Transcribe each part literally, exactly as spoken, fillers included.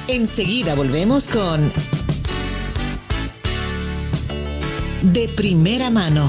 Enseguida volvemos con De Primera Mano.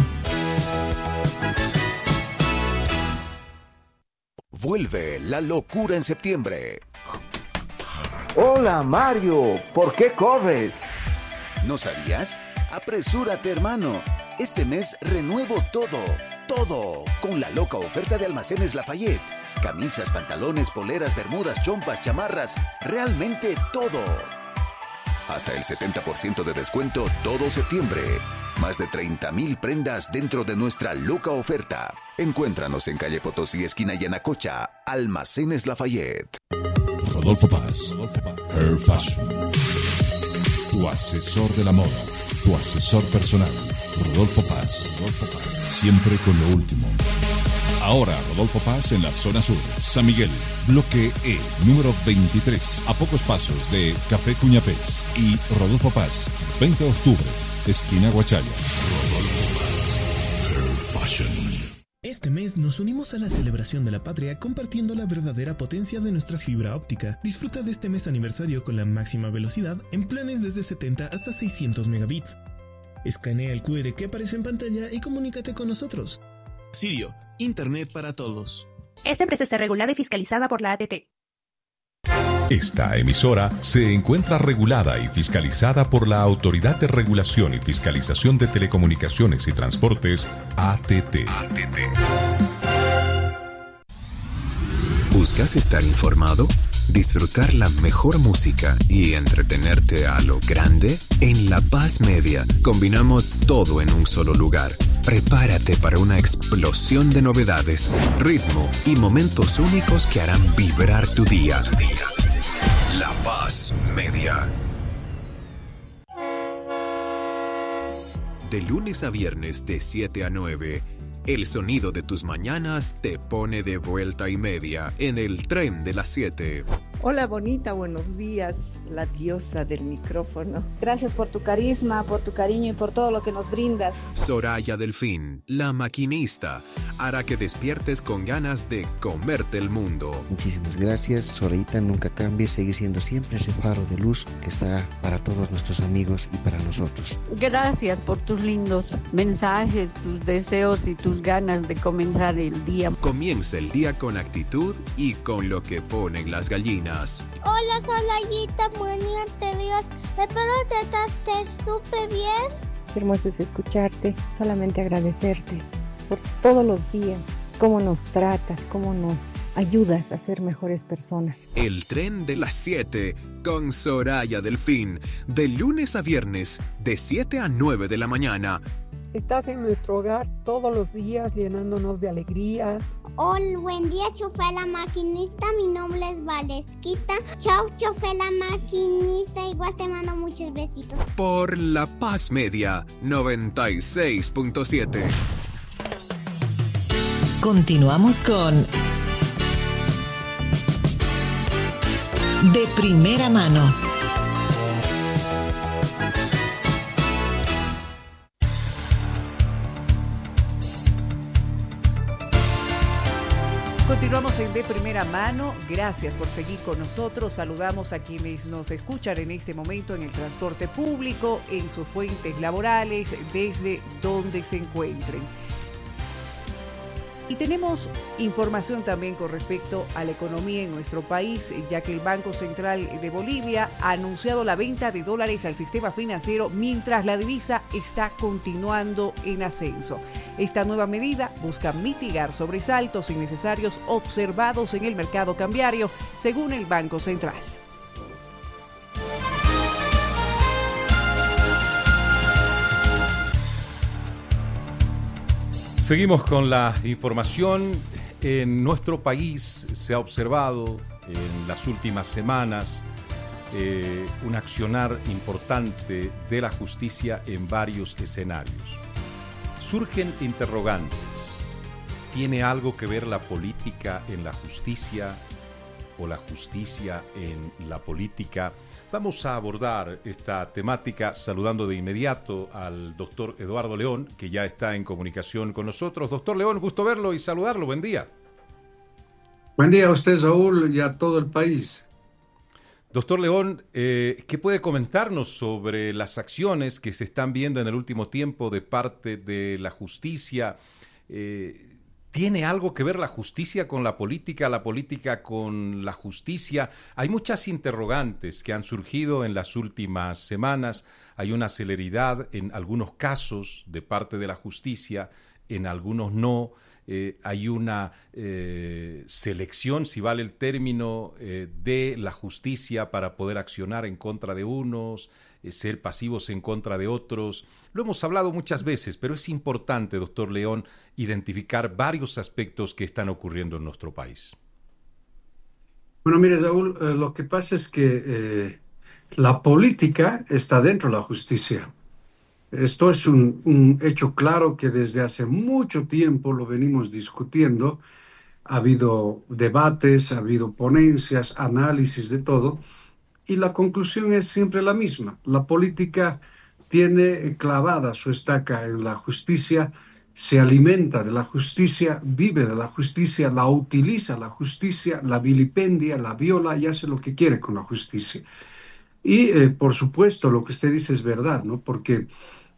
Vuelve la locura en septiembre. Hola Mario, ¿por qué corres? ¿No sabías? Apresúrate, hermano. Este mes renuevo todo, todo, con la loca oferta de Almacenes Lafayette. Camisas, pantalones, poleras, bermudas, chompas, chamarras, realmente todo. Hasta el setenta por ciento de descuento todo septiembre. Más de treinta mil prendas dentro de nuestra loca oferta. Encuéntranos en calle Potosí, esquina Yanacocha, Almacenes Lafayette. Rodolfo Paz, Hair Fashion. Tu asesor de la moda, tu asesor personal. Rodolfo Paz, Rodolfo Paz. Siempre con lo último. Ahora Rodolfo Paz en la zona sur, San Miguel, bloque E, número veintitrés, a pocos pasos de Café Cuñapés. Y Rodolfo Paz, veinte de octubre, esquina Guachaya. Rodolfo Paz, Hair Fashion. Este mes nos unimos a la celebración de la patria compartiendo la verdadera potencia de nuestra fibra óptica. Disfruta de este mes aniversario con la máxima velocidad en planes desde setenta hasta seiscientos megabits. Escanea el cu erre que aparece en pantalla y comunícate con nosotros. Sirio, Internet para todos. Esta empresa está regulada y fiscalizada por la A T T. Esta emisora se encuentra regulada y fiscalizada por la Autoridad de Regulación y Fiscalización de Telecomunicaciones y Transportes, A T T. A T T. ¿Buscas estar informado? ¿Disfrutar la mejor música y entretenerte a lo grande? En La Paz Media combinamos todo en un solo lugar. Prepárate para una explosión de novedades, ritmo y momentos únicos que harán vibrar tu día. La Paz Media. De lunes a viernes de siete a nueve, el sonido de tus mañanas te pone de vuelta y media en el tren de las siete. Hola bonita, buenos días, la diosa del micrófono. Gracias por tu carisma, por tu cariño y por todo lo que nos brindas. Soraya Delfín, la maquinista, hará que despiertes con ganas de comerte el mundo. Muchísimas gracias, Sorayita, nunca cambie, sigue siendo siempre ese faro de luz que está para todos nuestros amigos y para nosotros. Gracias por tus lindos mensajes, tus deseos y tus ganas de comenzar el día. Comienza el día con actitud y con lo que ponen las gallinas. Hola, Solayita, buen día, te Dios. Espero que estés súper bien. Qué hermoso es escucharte, solamente agradecerte por todos los días, cómo nos tratas, cómo nos ayudas a ser mejores personas. El tren de las siete con Soraya Delfín, de lunes a viernes, de siete a nueve de la mañana. Estás en nuestro hogar todos los días llenándonos de alegría. Hola, buen día, chofer la maquinista. Mi nombre es Valesquita. Chao, chofer la maquinista. Igual te mando muchos besitos. Por La Paz Media, noventa y seis punto siete. Continuamos con De Primera Mano. Continuamos en De Primera Mano. Gracias por seguir con nosotros. Saludamos a quienes nos escuchan en este momento en el transporte público, en sus fuentes laborales, desde donde se encuentren. Y tenemos información también con respecto a la economía en nuestro país, ya que el Banco Central de Bolivia ha anunciado la venta de dólares al sistema financiero mientras la divisa está continuando en ascenso. Esta nueva medida busca mitigar sobresaltos innecesarios observados en el mercado cambiario, según el Banco Central. Seguimos con la información. En nuestro país se ha observado en las últimas semanas eh, un accionar importante de la justicia en varios escenarios. Surgen interrogantes. ¿Tiene algo que ver la política en la justicia o la justicia en la política? Vamos a abordar esta temática saludando de inmediato al doctor Eduardo León, que ya está en comunicación con nosotros. Doctor León, gusto verlo y saludarlo. Buen día. Buen día a usted, Saúl, y a todo el país. Doctor León, eh, ¿qué puede comentarnos sobre las acciones que se están viendo en el último tiempo de parte de la justicia? Eh, ¿Tiene algo que ver la justicia con la política, la política con la justicia? Hay muchas interrogantes que han surgido en las últimas semanas. Hay una celeridad en algunos casos de parte de la justicia, en algunos no. Eh, hay una eh, selección, si vale el término, eh, de la justicia para poder accionar en contra de unos, eh, ser pasivos en contra de otros. Lo hemos hablado muchas veces, pero es importante, doctor León, identificar varios aspectos que están ocurriendo en nuestro país. Bueno, mire, Saúl, eh, lo que pasa es que eh, la política está dentro de la justicia. Esto es un, un hecho claro que desde hace mucho tiempo lo venimos discutiendo. Ha habido debates, ha habido ponencias, análisis de todo, y la conclusión es siempre la misma. La política tiene clavada su estaca en la justicia, se alimenta de la justicia, vive de la justicia, la utiliza la justicia, la vilipendia, la viola y hace lo que quiere con la justicia. Y, eh, por supuesto, lo que usted dice es verdad, ¿no? Porque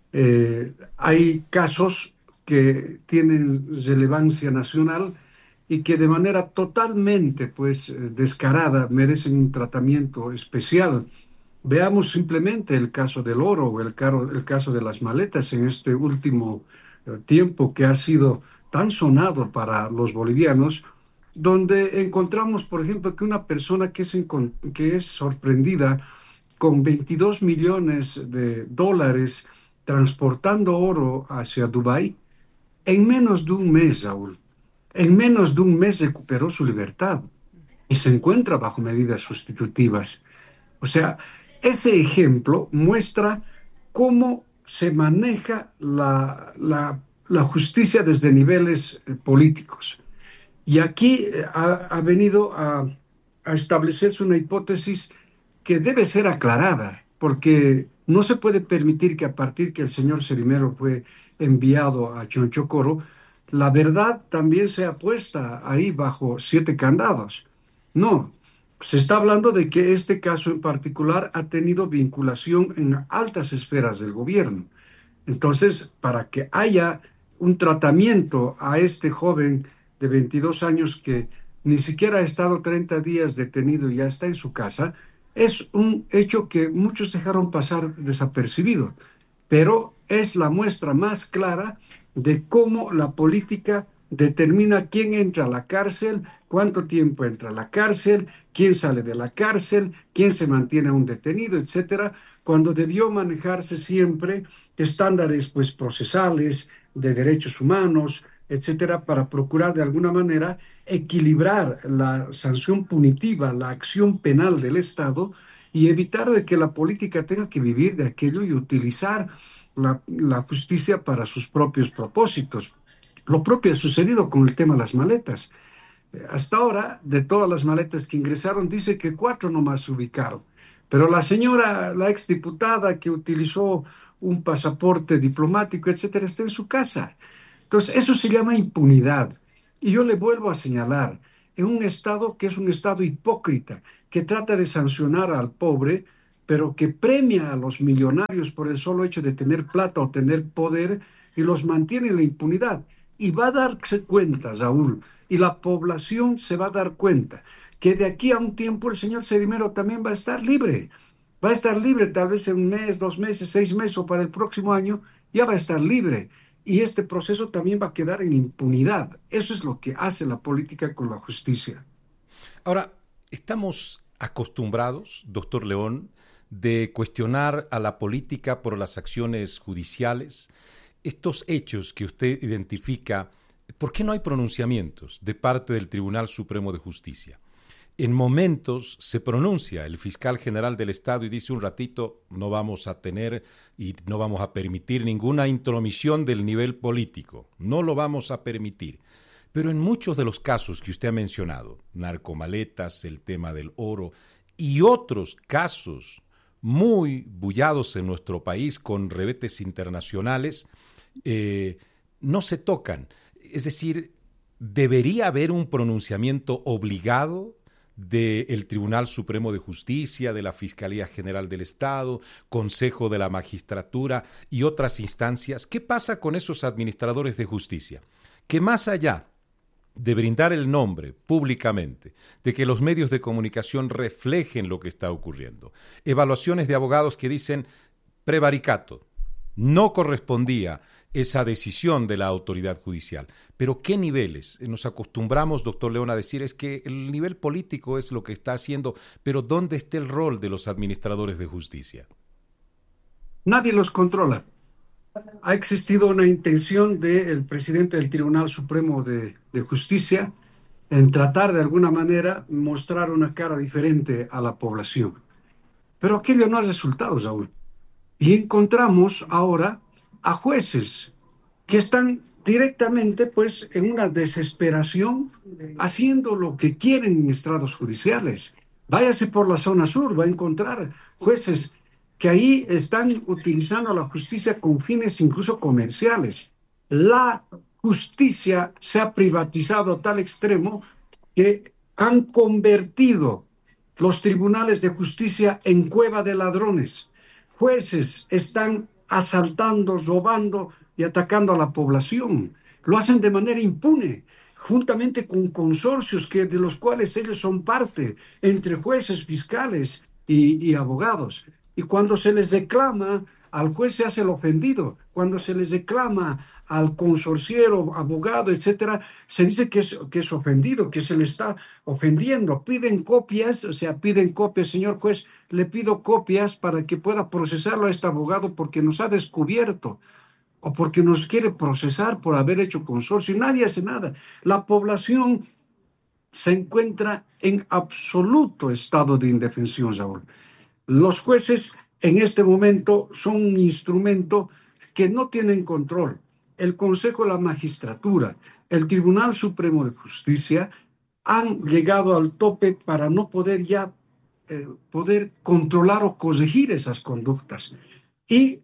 eh, hay casos que tienen relevancia nacional y que de manera totalmente, pues, descarada merecen un tratamiento especial. Veamos simplemente el caso del oro o el, caro, el caso de las maletas en este último eh, tiempo que ha sido tan sonado para los bolivianos, donde encontramos, por ejemplo, que una persona que es, que es sorprendida con veintidós millones de dólares transportando oro hacia Dubái, en menos de un mes, Saúl, en menos de un mes recuperó su libertad y se encuentra bajo medidas sustitutivas. O sea, ese ejemplo muestra cómo se maneja la, la, la justicia desde niveles eh, políticos. Y aquí eh, ha, ha venido a, a establecerse una hipótesis que debe ser aclarada, porque no se puede permitir que a partir que el señor Cerimero fue enviado a Chonchocoro, la verdad también sea puesta ahí bajo siete candados. No, se está hablando de que este caso en particular ha tenido vinculación en altas esferas del gobierno. Entonces, para que haya un tratamiento a este joven de veintidós años que ni siquiera ha estado treinta días detenido y ya está en su casa, es un hecho que muchos dejaron pasar desapercibido, pero es la muestra más clara de cómo la política determina quién entra a la cárcel, cuánto tiempo entra a la cárcel, quién sale de la cárcel, quién se mantiene aún detenido, etcétera, cuando debió manejarse siempre estándares pues procesales de derechos humanos, etcétera, para procurar de alguna manera equilibrar la sanción punitiva, la acción penal del Estado y evitar de que la política tenga que vivir de aquello y utilizar la, la justicia para sus propios propósitos. Lo propio ha sucedido con el tema de las maletas. Hasta ahora, de todas las maletas que ingresaron, dice que cuatro nomás se ubicaron. Pero la señora, la exdiputada que utilizó un pasaporte diplomático, etcétera, está en su casa. Entonces, eso se llama impunidad. Y yo le vuelvo a señalar, en un Estado que es un Estado hipócrita, que trata de sancionar al pobre, pero que premia a los millonarios por el solo hecho de tener plata o tener poder y los mantiene en la impunidad. Y va a darse cuenta, Saúl, y la población se va a dar cuenta, que de aquí a un tiempo el señor Cerimero también va a estar libre. Va a estar libre tal vez en un mes, dos meses, seis meses o para el próximo año, ya va a estar libre. Y este proceso también va a quedar en impunidad. Eso es lo que hace la política con la justicia. Ahora, estamos acostumbrados, doctor León, de cuestionar a la política por las acciones judiciales. Estos hechos que usted identifica, ¿por qué no hay pronunciamientos de parte del Tribunal Supremo de Justicia? En momentos se pronuncia el fiscal general del Estado y dice un ratito, no vamos a tener y no vamos a permitir ninguna intromisión del nivel político, no lo vamos a permitir. Pero en muchos de los casos que usted ha mencionado, narcomaletas, el tema del oro y otros casos muy bullados en nuestro país con revetes internacionales, eh, no se tocan. Es decir, debería haber un pronunciamiento obligado del Tribunal Supremo de Justicia, de la Fiscalía General del Estado, Consejo de la Magistratura y otras instancias. ¿Qué pasa con esos administradores de justicia? Que más allá de brindar el nombre públicamente, de que los medios de comunicación reflejen lo que está ocurriendo, evaluaciones de abogados que dicen prevaricato, no correspondía esa decisión de la autoridad judicial. Pero ¿qué niveles? Nos acostumbramos, doctor León, a decir es que el nivel político es lo que está haciendo, pero ¿dónde está el rol de los administradores de justicia? Nadie los controla. Ha existido una intención del presidente del Tribunal Supremo de, de Justicia en tratar de alguna manera mostrar una cara diferente a la población. Pero aquello no ha resultado, Saúl. Y encontramos ahora a jueces que están directamente pues en una desesperación haciendo lo que quieren en estrados judiciales. Váyase por la zona sur, va a encontrar jueces que ahí están utilizando la justicia con fines incluso comerciales. La justicia se ha privatizado a tal extremo que han convertido los tribunales de justicia en cueva de ladrones. Jueces están asaltando, robando y atacando a la población. Lo hacen de manera impune, juntamente con consorcios que, de los cuales ellos son parte, entre jueces, fiscales y, y abogados. Y cuando se les reclama, al juez se hace el ofendido. Cuando se les reclama al consorciero, abogado, etcétera, se dice que es, que es ofendido, que se le está ofendiendo. Piden copias, o sea, piden copias, señor juez, le pido copias para que pueda procesarlo a este abogado porque nos ha descubierto o porque nos quiere procesar por haber hecho consorcio. Y nadie hace nada. La población se encuentra en absoluto estado de indefensión, Saúl. Los jueces en este momento son un instrumento que no tienen control. El Consejo de la Magistratura, el Tribunal Supremo de Justicia han llegado al tope para no poder ya eh, poder controlar o corregir esas conductas. Y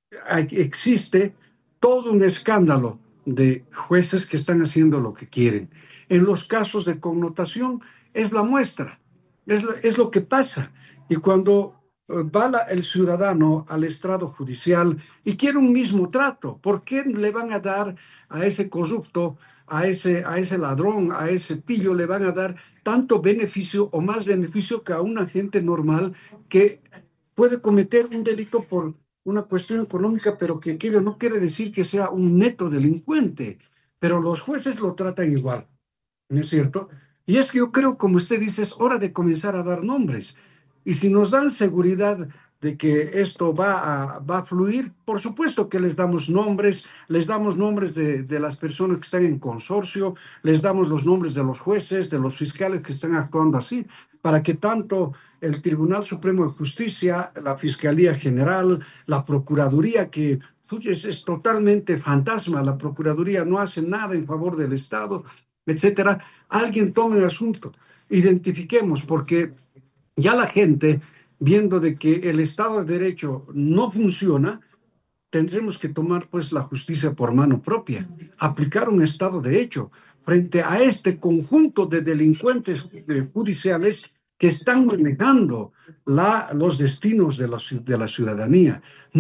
existe todo un escándalo de jueces que están haciendo lo que quieren. En los casos de connotación es la muestra, es, la, es lo que pasa. Y cuando va la, el ciudadano al estrado judicial y quiere un mismo trato, ¿por qué le van a dar a ese corrupto, a ese, a ese ladrón, a ese pillo, le van a dar tanto beneficio o más beneficio que a una gente normal que puede cometer un delito por una cuestión económica, pero que aquello no quiere decir que sea un neto delincuente? Pero los jueces lo tratan igual, ¿no es cierto? Y es que yo creo, como usted dice, es hora de comenzar a dar nombres. Y si nos dan seguridad de que esto va a, va a fluir, por supuesto que les damos nombres, les damos nombres de, de las personas que están en consorcio, les damos los nombres de los jueces, de los fiscales que están actuando así, para que tanto el Tribunal Supremo de Justicia, la Fiscalía General, la Procuraduría, que es, es totalmente fantasma, la Procuraduría no hace nada en favor del Estado, etcétera, alguien tome el asunto, identifiquemos, porque ya la gente, viendo de que el Estado de Derecho no funciona, tendremos que tomar pues la justicia por mano propia, aplicar un Estado de Derecho frente a este conjunto de delincuentes judiciales que están manejando la, los destinos de la, de la ciudadanía.